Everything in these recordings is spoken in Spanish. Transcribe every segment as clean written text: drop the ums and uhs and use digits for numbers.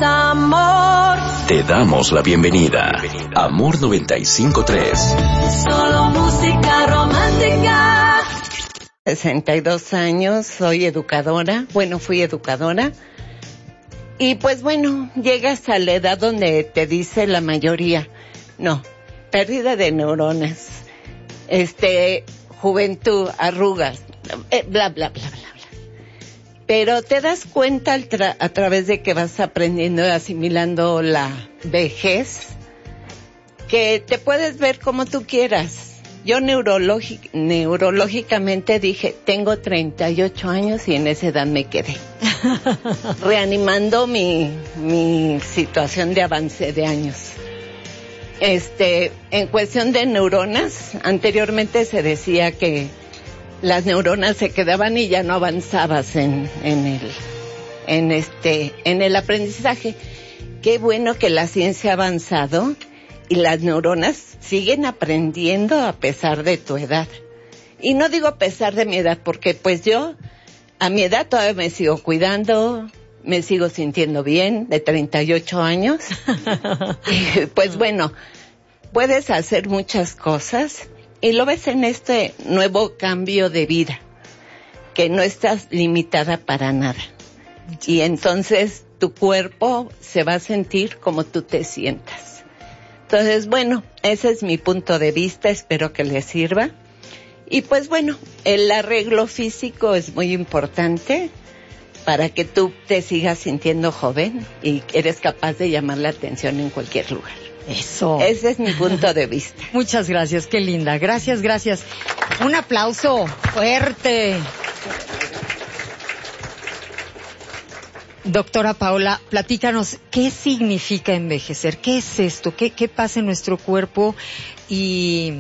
amor. Te damos la bienvenida. Amor 95.3. Solo música romántica. 62 años, soy educadora. Bueno, fui educadora. Y pues bueno, llegas a la edad donde te dice la mayoría, no, pérdida de neuronas, juventud, arrugas, bla, bla, bla, bla, bla. Pero te das cuenta a través de que vas aprendiendo y asimilando la vejez, que te puedes ver como tú quieras. Yo neurológicamente dije, tengo 38 años y en esa edad me quedé. Reanimando mi situación de avance de años. En cuestión de neuronas, anteriormente se decía que las neuronas se quedaban y ya no avanzabas en el aprendizaje. Qué bueno que la ciencia ha avanzado y las neuronas siguen aprendiendo a pesar de tu edad. Y no digo a pesar de mi edad, porque pues yo a mi edad todavía me sigo cuidando, me sigo sintiendo bien, de 38 años. Y pues bueno, puedes hacer muchas cosas y lo ves en este nuevo cambio de vida, que no estás limitada para nada. Y entonces tu cuerpo se va a sentir como tú te sientas. Entonces, bueno, ese es mi punto de vista, espero que les sirva. Y pues bueno, el arreglo físico es muy importante para que tú te sigas sintiendo joven y eres capaz de llamar la atención en cualquier lugar. Eso. Ese es mi punto de vista. Muchas gracias, qué linda. Gracias, gracias. Un aplauso fuerte. Doctora Paola, platícanos, ¿qué significa envejecer? ¿Qué es esto? ¿Qué pasa en nuestro cuerpo? Y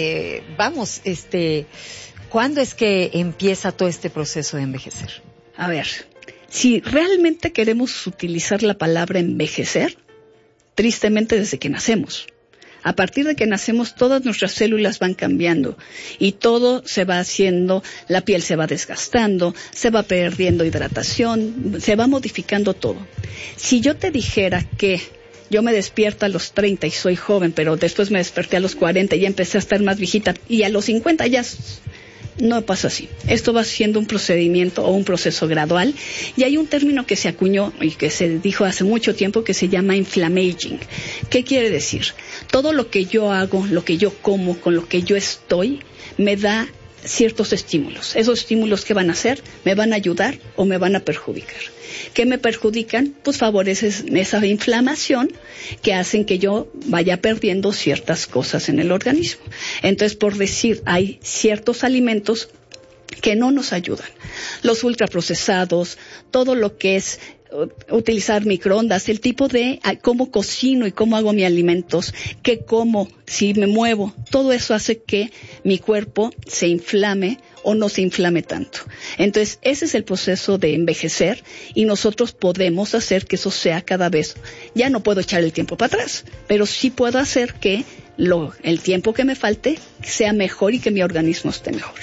¿cuándo es que empieza todo este proceso de envejecer? A ver, si realmente queremos utilizar la palabra envejecer, tristemente desde que nacemos. A partir de que nacemos, todas nuestras células van cambiando y todo se va haciendo, la piel se va desgastando, se va perdiendo hidratación, se va modificando todo. Si yo te dijera que yo me despierto a los 30 y soy joven, pero después me desperté a los 40 y ya empecé a estar más viejita, y a los 50 ya no pasa así. Esto va siendo un procedimiento o un proceso gradual, y hay un término que se acuñó y que se dijo hace mucho tiempo que se llama inflammaging. ¿Qué quiere decir? Todo lo que yo hago, lo que yo como, con lo que yo estoy, me da ciertos estímulos. Esos estímulos, ¿qué van a hacer? ¿Me van a ayudar o me van a perjudicar? ¿Qué me perjudican? Pues favorecen esa inflamación que hacen que yo vaya perdiendo ciertas cosas en el organismo. Entonces, por decir, hay ciertos alimentos que no nos ayudan. Los ultraprocesados, todo lo que es utilizar microondas, el tipo de cómo cocino y cómo hago mis alimentos, qué como, si me muevo, todo eso hace que mi cuerpo se inflame o no se inflame tanto. Entonces, ese es el proceso de envejecer y nosotros podemos hacer que eso sea cada vez. Ya no puedo echar el tiempo para atrás, pero sí puedo hacer que el tiempo que me falte sea mejor y que mi organismo esté mejor.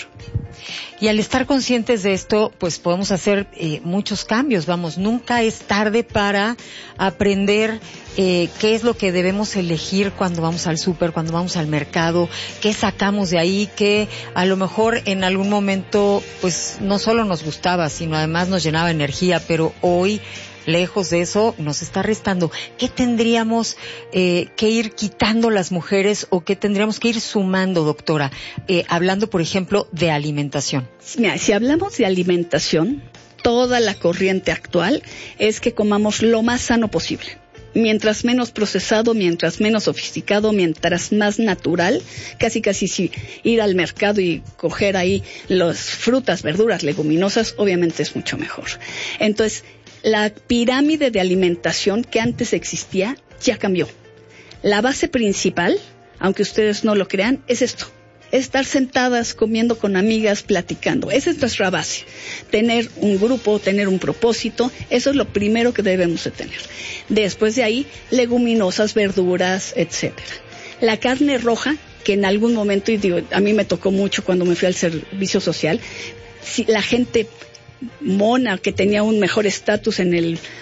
Y al estar conscientes de esto, pues podemos hacer muchos cambios. Vamos, nunca es tarde para aprender qué es lo que debemos elegir cuando vamos al súper, cuando vamos al mercado, qué sacamos de ahí, que a lo mejor en algún momento pues no solo nos gustaba, sino además nos llenaba energía, pero hoy, lejos de eso, nos está restando. ¿Qué tendríamos que ir quitando las mujeres o qué tendríamos que ir sumando, doctora? Hablando, por ejemplo, de alimentación. Mira, si hablamos de alimentación, toda la corriente actual es que comamos lo más sano posible. Mientras menos procesado, mientras menos sofisticado, mientras más natural, casi si ir al mercado y coger ahí las frutas, verduras, leguminosas, obviamente es mucho mejor. Entonces, la pirámide de alimentación que antes existía ya cambió. La base principal, aunque ustedes no lo crean, es esto. Es estar sentadas, comiendo con amigas, platicando. Esa es nuestra base. Tener un grupo, tener un propósito, eso es lo primero que debemos de tener. Después de ahí, leguminosas, verduras, etcétera. La carne roja, que en algún momento, y digo, a mí me tocó mucho cuando me fui al servicio social, si la gente mona que tenía un mejor estatus en el